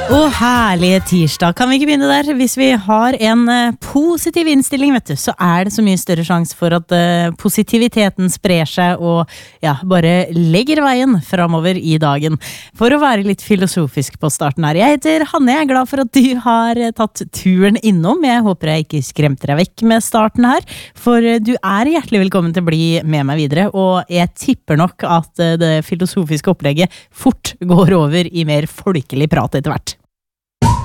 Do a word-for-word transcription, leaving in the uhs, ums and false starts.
Åh, herlige tirsdag. Kan vi ikke begynne der? Hvis vi har en uh, positiv innstilling, vet du, så er det så mye større sjanse for at uh, positiviteten sprer seg og ja, bare legger veien fremover i dagen. For å være litt filosofisk på starten her. Jeg heter Hanne, jeg er glad for at du har uh, tatt turen innom. Jeg håper jeg ikke skremte deg vekk med starten her, for uh, du er hjertelig velkommen til å bli med meg videre, og jeg tipper nok at uh, det filosofiske opplegget fort går over i mer folkelig prat etter hvert.